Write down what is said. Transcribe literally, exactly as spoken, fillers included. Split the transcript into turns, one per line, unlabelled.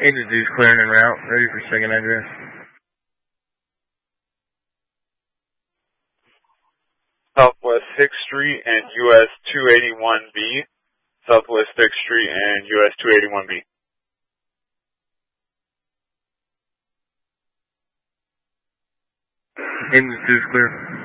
Engine two's clearing en route, ready for second address.
Southwest sixth Street and U S two eighty-one B. Southwest sixth Street and U S two eighty-one B.
Engine two's clear.